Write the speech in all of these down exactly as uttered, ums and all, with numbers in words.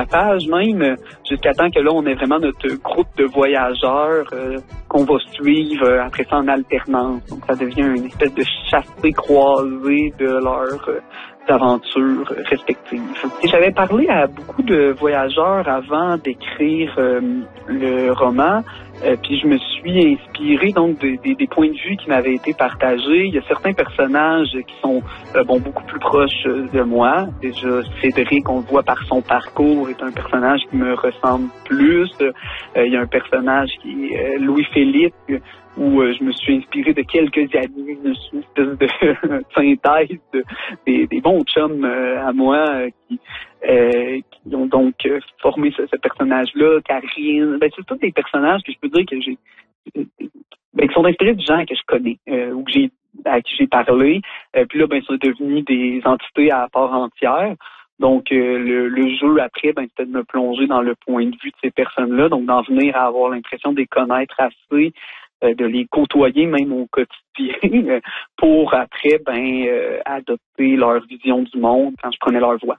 page même, jusqu'à temps que là, on ait vraiment notre groupe de voyageurs euh, qu'on va suivre euh, après ça en alternance. Donc, ça devient une espèce de chassé-croisé de leurs euh, aventures respectives. Et j'avais parlé à beaucoup de voyageurs avant d'écrire euh, le roman. Euh, puis je me suis inspiré donc de, de, des points de vue qui m'avaient été partagés. Il y a certains personnages qui sont euh, bon beaucoup plus proches de moi. Déjà, Cédric, on le voit par son parcours, est un personnage qui me ressemble plus. Euh, il y a un personnage qui est euh, Louis-Philippe, où euh, je me suis inspiré de quelques amis, une espèce de synthèse de, des, des bons chums euh, à moi euh, qui Euh, qui ont donc euh, formé ce, ce personnage-là, Karine. Ben, c'est tous des personnages que je peux dire que j'ai, ben, qui sont inspirés de gens que je connais euh, ou que j'ai à qui j'ai parlé. Euh, puis là, ben, sont devenus des entités à part entière. Donc, euh, le, le jeu après, ben, c'était de me plonger dans le point de vue de ces personnes-là, donc d'en venir à avoir l'impression de les connaître assez, euh, de les côtoyer même au quotidien, pour après, ben, euh, adopter leur vision du monde quand je prenais leur voix.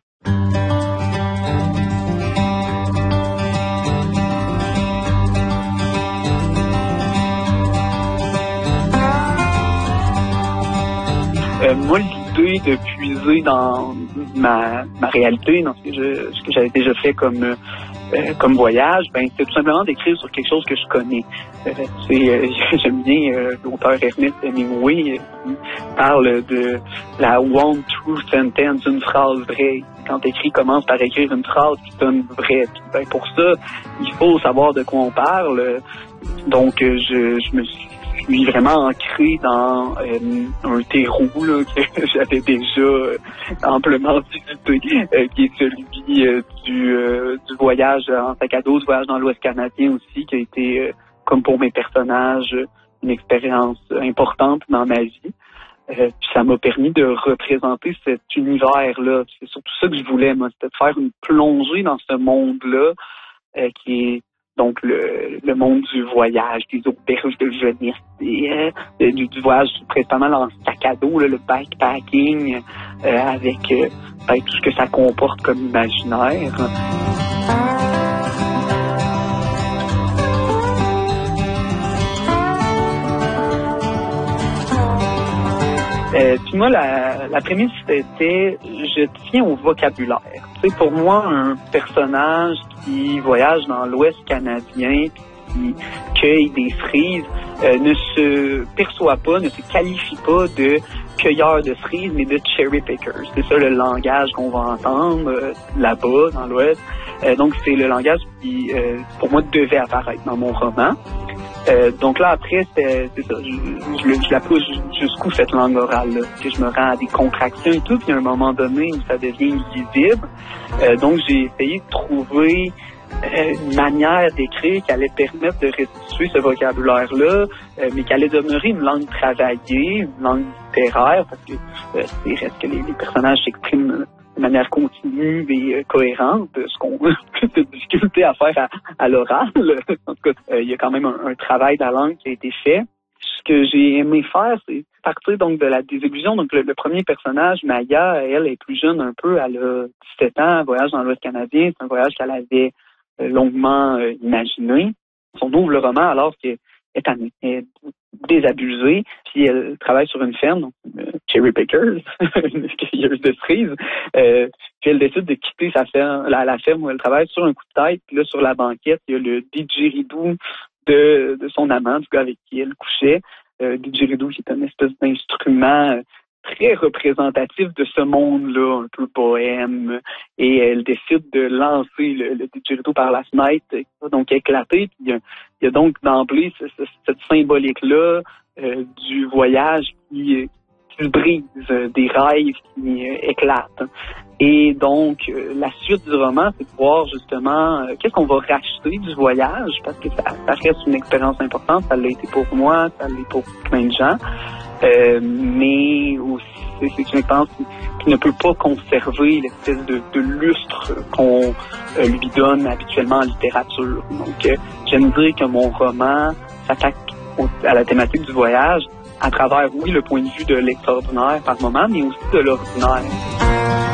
Euh, moi, l'idée de puiser dans ma, ma réalité, dans ce que, je, ce que j'avais déjà fait comme euh, comme voyage, ben c'est tout simplement d'écrire sur quelque chose que je connais. Euh, c'est, euh, j'aime bien euh, l'auteur Ernest Hemingway euh, qui parle de la one true sentence, une phrase vraie. Quand t'écris, commence par écrire une phrase qui sonne vraie. Puis, ben, pour ça, il faut savoir de quoi on parle. Donc, euh, je, je me suis Je suis vraiment ancré dans euh, un terreau là, que j'avais déjà euh, amplement visité, euh, qui est celui euh, du, euh, du voyage en sac à dos, du voyage dans l'Ouest canadien aussi, qui a été, euh, comme pour mes personnages, une expérience importante dans ma vie. Euh, puis ça m'a permis de représenter cet univers-là. C'est surtout ça que je voulais, moi, c'était de faire une plongée dans ce monde-là, euh, qui est donc le, le monde du voyage, des auberges de jeunesse, et, euh, du, du voyage principalement en sac à dos, là, le backpacking, euh, avec euh, ben, tout ce que ça comporte comme imaginaire. Euh, puis moi, la, la prémisse, c'était, je tiens au vocabulaire. Tu sais, pour moi, un personnage qui voyage dans l'Ouest canadien, qui cueille des cerises, euh, ne se perçoit pas, ne se qualifie pas de cueilleur de cerises, mais de cherry pickers. C'est ça le langage qu'on va entendre euh, là-bas, dans l'Ouest. Euh, donc, c'est le langage qui, euh, pour moi, devait apparaître dans mon roman. Euh, donc là, après, c'est, c'est ça, je, je, je la pousse jusqu'où cette langue orale-là, que je me rends à des contractions et tout, puis à un moment donné où ça devient illisible. Euh, donc, j'ai essayé de trouver euh, une manière d'écrire qui allait permettre de restituer ce vocabulaire-là, euh, mais qui allait demeurer une langue travaillée, une langue littéraire, parce que euh, c'est reste que les, les personnages s'expriment de manière continue et euh, cohérente, ce qu'on a plus de difficulté à faire à, à l'oral. En tout cas, euh, il y a quand même un, un travail de la langue qui a été fait. Ce que j'ai aimé faire, c'est partir donc de la désillusion. Donc le, le premier personnage, Maya, elle est plus jeune un peu, elle a dix-sept ans, voyage dans l'Ouest canadien, c'est un voyage qu'elle avait euh, longuement euh, imaginé. On ouvre le roman alors qu'elle est, elle est désabusée, puis elle travaille sur une ferme, donc euh, cherry pickers, une cueilleuse de cerises. Euh, puis elle décide de quitter sa ferme, la, la ferme où elle travaille sur un coup de tête. Puis là, sur la banquette, il y a le didgeridoo de, de son amant, du gars avec qui elle couchait. Euh, didgeridoo qui est une espèce d'instrument euh, très représentatif de ce monde-là, un peu bohème. Et elle décide de lancer le, le didgeridoo par la fenêtre, qui va donc éclater. Puis il y a, il y a donc d'emblée ce, ce, cette symbolique-là euh, du voyage qui, qui se brise, euh, des rêves qui euh, éclatent. Et donc, euh, la suite du roman, c'est de voir justement euh, qu'est-ce qu'on va racheter du voyage, parce que ça, ça reste une expérience importante. Ça l'a été pour moi, ça l'est pour plein de gens. Euh, mais aussi, c'est une expérience qui, qui ne peut pas conserver l'espèce de, de lustre qu'on euh, lui donne habituellement en littérature. Donc, euh, j'aime dire que mon roman s'attaque au, à la thématique du voyage à travers, oui, le point de vue de l'extraordinaire par moment, mais aussi de l'ordinaire.